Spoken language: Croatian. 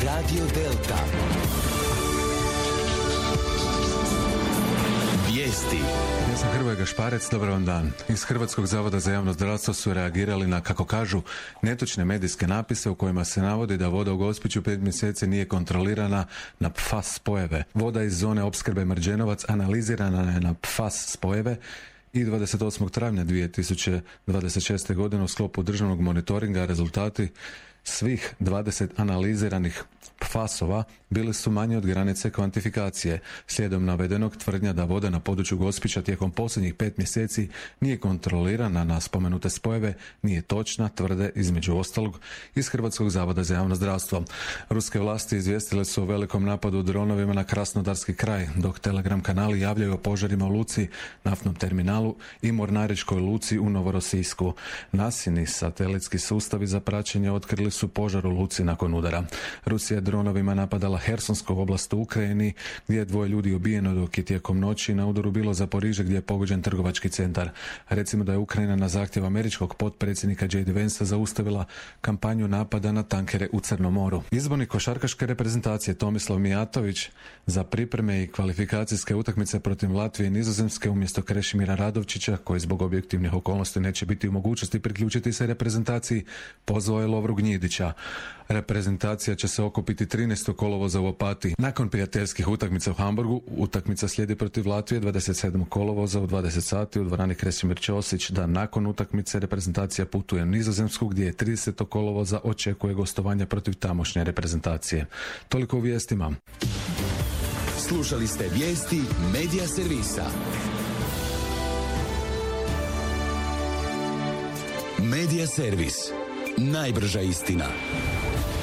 Radio Delta. Vijesti. Ja sam Hrvoje Gašparec, dobar vam dan. Iz Hrvatskog zavoda za javno zdravstvo su reagirali na, kako kažu, netočne medijske napise u kojima se navodi da voda u Gospiću 5 mjeseci nije kontrolirana na PFAS spojeve. Voda iz zone opskrbe Mrđenovac analizirana je na PFAS spojeve i 28. travnja 2026. godine u sklopu državnog monitoringa rezultati svih 20 analiziranih PFAS-ova bili su manji od granice kvantifikacije. Slijedom navedenog, tvrdnja da voda na području Gospića tijekom posljednjih 5 mjeseci nije kontrolirana na spomenute spojeve nije točna, tvrde između ostalog iz Hrvatskog zavoda za javno zdravstvo. Ruske vlasti izvijestile su o velikom napadu dronovima na Krasnodarski kraj, dok Telegram kanali javljaju o požarima u luci, naftnom terminalu i mornaričkoj luci u Novorosijsku. Nasini satelitski sustavi za praćenje otkrili su požar u luci nakon udara. Rusija dronovima napadala Hersonsku oblast u Ukrajini, gdje je 2 ljudi ubijeno, dok je tijekom noći na udaru bilo Zaporižje, gdje je pogođen trgovački centar. Recimo da je Ukrajina na zahtjev američkog potpredsjednika J.D. Vansa zaustavila kampanju napada na tankere u Crnom moru. Izbornik košarkaške reprezentacije Tomislav Mijatović za pripreme i kvalifikacijske utakmice protiv Latvije i Nizozemske umjesto Krešimira Radovčića, koji zbog objektivnih okolnosti neće biti u mogućnosti priključiti se reprezentaciji, pozvao je Lovru Gnjidića. Reprezentacija će se okupiti 13. kolovoza u Opatiji. Nakon prijateljskih utakmica u Hamburgu, utakmica slijedi protiv Latvije 27. kolovoza u 20 sati u dvorani Kresimir Ćosić. Dan nakon utakmice reprezentacija putuje u Nizozemsku, gdje je 30. kolovoza očekuje gostovanje protiv tamošnje reprezentacije. Toliko u vijestima. Slušali ste vijesti Medija servisa. Medija servis. Najbrža istina.